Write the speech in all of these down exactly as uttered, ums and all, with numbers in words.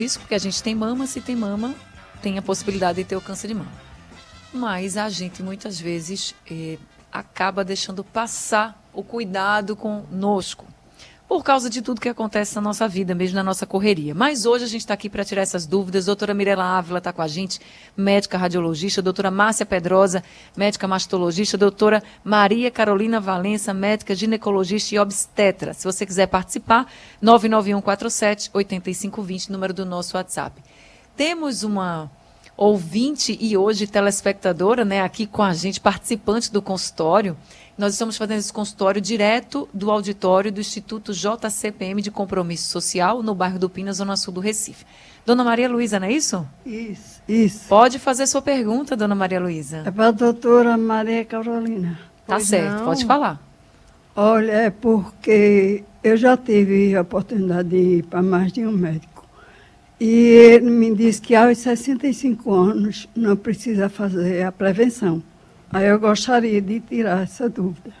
Isso porque a gente tem mama, se tem mama, tem a possibilidade de ter o câncer de mama. Mas a gente muitas vezes eh, acaba deixando passar o cuidado conosco, por causa de tudo que acontece na nossa vida, mesmo na nossa correria. Mas hoje a gente está aqui para tirar essas dúvidas. Doutora Mirela Ávila está com a gente, médica radiologista. Doutora Márcia Pedrosa, médica mastologista. Doutora Maria Carolina Valença, médica ginecologista e obstetra. Se você quiser participar, nove nove um quatro sete, oito cinco dois zero, número do nosso WhatsApp. Temos uma ouvinte e hoje telespectadora, né, aqui com a gente, participante do consultório. Nós estamos fazendo esse consultório direto do auditório do Instituto J C P M de Compromisso Social, no bairro do Pina, Zona Sul do Recife. Dona Maria Luísa, não é isso? Isso, isso. Pode fazer sua pergunta, Dona Maria Luísa. É para a doutora Maria Carolina. Tá Pois certo, não? pode falar. Olha, é porque eu já tive a oportunidade de ir para mais de um médico. E ele me disse que aos sessenta e cinco anos não precisa fazer a prevenção. Aí eu gostaria de tirar essa dúvida.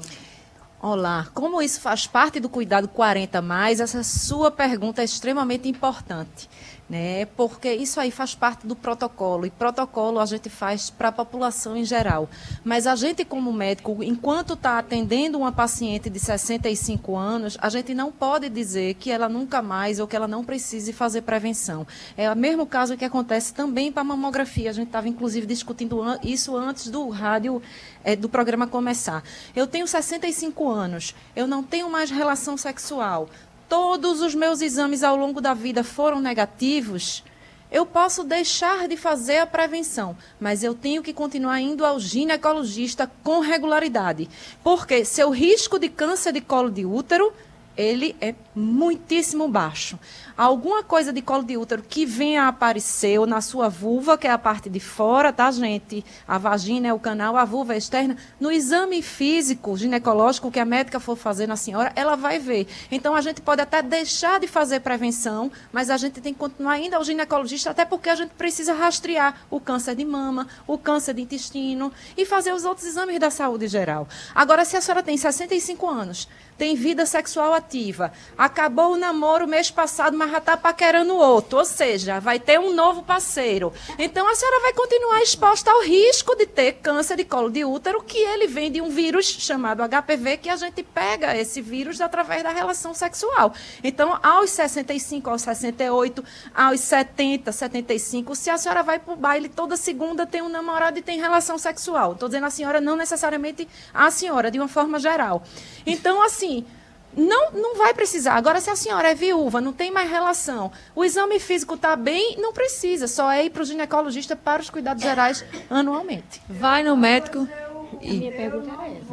Olá, como isso faz parte do Cuidado quarenta mais, essa sua pergunta é extremamente importante, né? Porque isso aí faz parte do protocolo, e protocolo a gente faz para a população em geral. Mas a gente, como médico, enquanto está atendendo uma paciente de sessenta e cinco anos, a gente não pode dizer que ela nunca mais ou que ela não precise fazer prevenção. É o mesmo caso que acontece também para a mamografia. A gente estava, inclusive, discutindo isso antes do rádio, é, do programa começar. Eu tenho sessenta e cinco anos, eu não tenho mais relação sexual. Todos os meus exames ao longo da vida foram negativos, eu posso deixar de fazer a prevenção, mas eu tenho que continuar indo ao ginecologista com regularidade. Porque seu risco de câncer de colo de útero, ele é muitíssimo baixo. Alguma coisa de colo de útero que venha a aparecer ou na sua vulva, que é a parte de fora, tá, gente? A vagina é o canal, a vulva é externa. No exame físico, ginecológico, que a médica for fazer na senhora, ela vai ver. Então, a gente pode até deixar de fazer prevenção, mas a gente tem que continuar indo ao ginecologista, até porque a gente precisa rastrear o câncer de mama, o câncer de intestino e fazer os outros exames da saúde geral. Agora, se a senhora tem sessenta e cinco anos, tem vida sexual ativa, acabou o namoro mês passado, mas já está paquerando outro, ou seja, vai ter um novo parceiro. Então, a senhora vai continuar exposta ao risco de ter câncer de colo de útero, que ele vem de um vírus chamado H P V, que a gente pega esse vírus através da relação sexual. Então, aos sessenta e cinco, aos sessenta e oito, aos setenta, setenta e cinco, se a senhora vai para o baile toda segunda, tem um namorado e tem relação sexual. Estou dizendo a senhora, não necessariamente a senhora, de uma forma geral. Então, assim, Não, não vai precisar. Agora, se a senhora é viúva, não tem mais relação, o exame físico está bem, não precisa. Só é ir para o ginecologista para os cuidados gerais anualmente. Vai no médico. A minha pergunta era essa.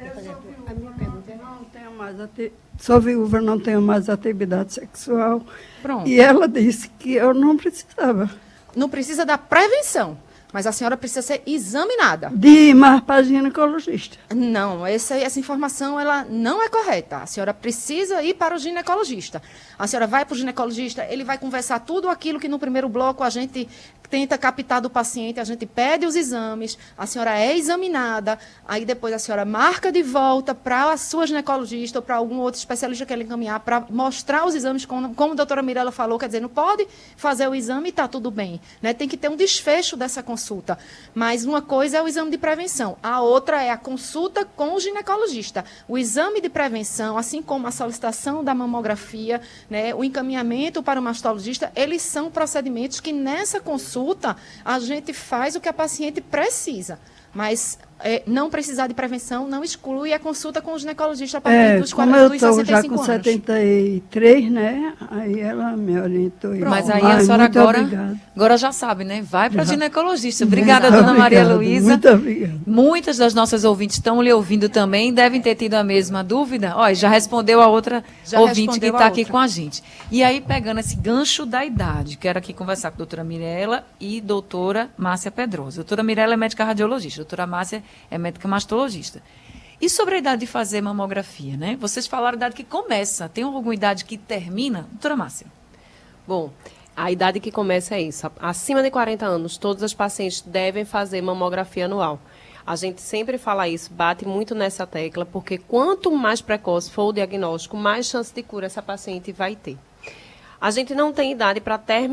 A minha pergunta era Não tenho mais ati... Sou viúva, não tenho mais atividade sexual. Pronto. E ela disse que eu não precisava Não precisa da prevenção, mas a senhora precisa ser examinada. de ir mais para ginecologista. Não, essa, essa informação ela não é correta. A senhora precisa ir para o ginecologista. A senhora vai para o ginecologista, ele vai conversar tudo aquilo que no primeiro bloco a gente tenta captar do paciente, a gente pede os exames, a senhora é examinada, aí depois a senhora marca de volta para a sua ginecologista ou para algum outro especialista que ele encaminhar para mostrar os exames, como, como a doutora Mirela falou, quer dizer, não pode fazer o exame e está tudo bem, né? Tem que ter um desfecho dessa consulta. Mas uma coisa é o exame de prevenção, a outra é a consulta com o ginecologista. O exame de prevenção, assim como a solicitação da mamografia, né, o encaminhamento para o mastologista, eles são procedimentos que nessa consulta a gente faz o que a paciente precisa, mas é, não precisar de prevenção não exclui a consulta com o ginecologista a partir É, dos, como eu dos estou sessenta e já cinco com anos. setenta e três, né? Aí ela me orientou. e- Mas aí Ai, a senhora muito agora, obrigada. agora já sabe, né? Vai para Já. ginecologista. Obrigada, Muito Dona Maria obrigado, Luísa. Muito obrigada. Muitas das nossas ouvintes estão lhe ouvindo também, devem ter tido a mesma dúvida. Olha, já respondeu a outra Já ouvinte que respondeu a está aqui outra. com a gente. E aí, pegando esse gancho da idade, quero aqui conversar com a doutora Mirela e doutora Márcia Pedrosa. Doutora Mirela é médica radiologista, doutora Márcia é médica mastologista. E sobre a idade de fazer mamografia, né? Vocês falaram a idade que começa. Tem alguma idade que termina? Doutora Márcia. Bom, a idade que começa é isso. Acima de quarenta anos, todas as pacientes devem fazer mamografia anual. A gente sempre fala isso, bate muito nessa tecla, porque quanto mais precoce for o diagnóstico, mais chance de cura essa paciente vai ter. A gente não tem idade para terminar